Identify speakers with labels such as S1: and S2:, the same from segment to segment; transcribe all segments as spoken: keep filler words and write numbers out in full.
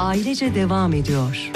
S1: ailece devam ediyor.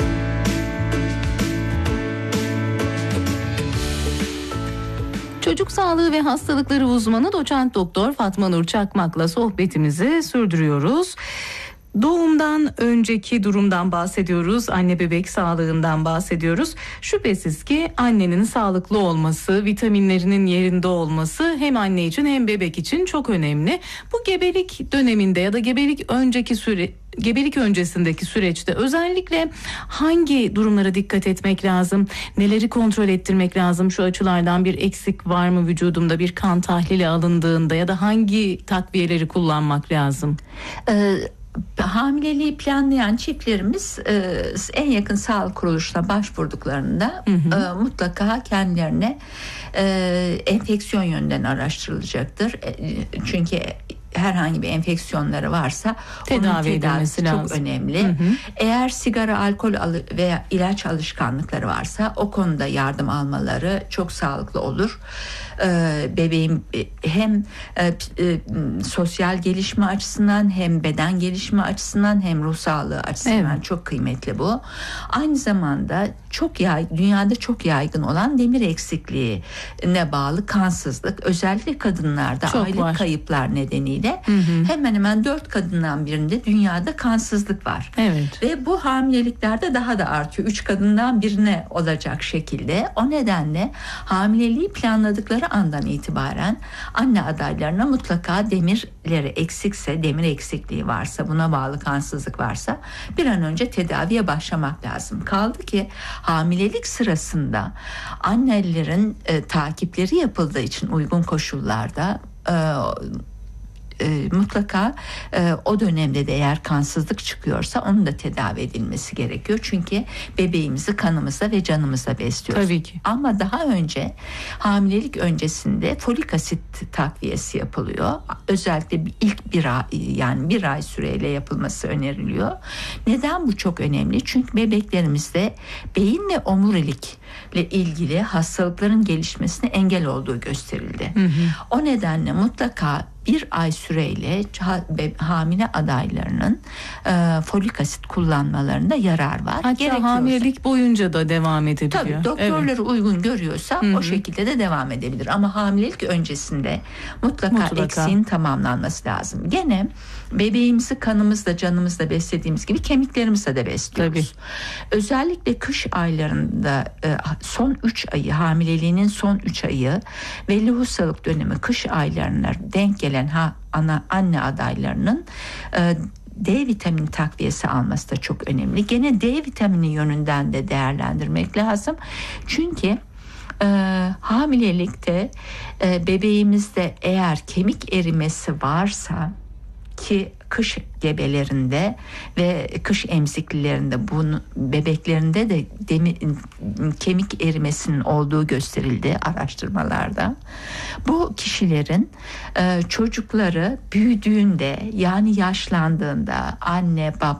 S2: Çocuk sağlığı ve hastalıkları uzmanı doçent doktor Fatma Nur Çakmak'la sohbetimizi sürdürüyoruz. Doğumdan önceki durumdan bahsediyoruz, anne bebek sağlığından bahsediyoruz. Şüphesiz ki annenin sağlıklı olması, vitaminlerinin yerinde olması hem anne için hem bebek için çok önemli. Bu gebelik döneminde ya da gebelik önceki süre Gebelik öncesindeki süreçte özellikle hangi durumlara dikkat etmek lazım? Neleri kontrol ettirmek lazım? Şu açılardan bir eksik var mı vücudumda, bir kan tahlili alındığında ya da hangi takviyeleri kullanmak lazım?
S3: Ee, Hamileliği planlayan çiftlerimiz e, en yakın sağlık kuruluşuna başvurduklarında hı hı. E, mutlaka kendilerine e, enfeksiyon yönünden araştırılacaktır. E, çünkü herhangi bir enfeksiyonları varsa
S2: tedavi
S3: onun tedavisi çok
S2: lazım.
S3: önemli. Hı hı. Eğer sigara, alkol veya ilaç alışkanlıkları varsa o konuda yardım almaları çok sağlıklı olur. Ee, bebeğin hem e, e, sosyal gelişme açısından hem beden gelişme açısından hem ruh sağlığı açısından evet. çok kıymetli bu. Aynı zamanda çok yay, dünyada çok yaygın olan demir eksikliğine bağlı kansızlık, özellikle kadınlarda çok aylık var. Kayıplar nedeniyle hı hı. hemen hemen dört kadından birinde dünyada kansızlık var.
S2: Evet.
S3: Ve bu hamileliklerde daha da artıyor. Üç kadından birine olacak şekilde. O nedenle hamileliği planladıkları andan itibaren anne adaylarına mutlaka demirleri eksikse, demir eksikliği varsa, buna bağlı kansızlık varsa bir an önce tedaviye başlamak lazım. Kaldı ki hamilelik sırasında annelerin e, takipleri yapıldığı için uygun koşullarda e, E, mutlaka e, o dönemde de eğer kansızlık çıkıyorsa onun da tedavi edilmesi gerekiyor. Çünkü bebeğimizi kanımızda ve canımızda besliyoruz.
S2: Tabii ki.
S3: Ama daha önce hamilelik öncesinde folik asit takviyesi yapılıyor. Özellikle ilk bir ay, yani bir ay süreyle yapılması öneriliyor. Neden bu çok önemli? Çünkü bebeklerimizde beyin ve omurilikle ilgili hastalıkların gelişmesine engel olduğu gösterildi. Hı hı. O nedenle mutlaka bir ay süreyle hamile adaylarının e, folik asit kullanmalarında yarar var.
S2: Hatta hamilelik boyunca da devam edebiliyor.
S3: Tabii doktorları evet. uygun görüyorsa Hı-hı. o şekilde de devam edebilir. Ama hamilelik öncesinde mutlaka, mutlaka eksiğin tamamlanması lazım. Gene bebeğimizi kanımızla, canımızla beslediğimiz gibi kemiklerimizle de besliyoruz. Tabii. Özellikle kış aylarında son üç ayı, hamileliğinin son üç ayı ve lohusalık dönemi kış aylarına denk gelen ha, ana anne adaylarının e, D vitamini takviyesi alması da çok önemli. Gene D vitamini yönünden de değerlendirmek lazım. Çünkü e, hamilelikte e, bebeğimizde eğer kemik erimesi varsa, ki kış gebelerinde ve kış emziklilerinde, bunun bebeklerinde de demir, kemik erimesinin olduğu gösterildi araştırmalarda. Bu kişilerin e, çocukları büyüdüğünde, yani yaşlandığında anne baba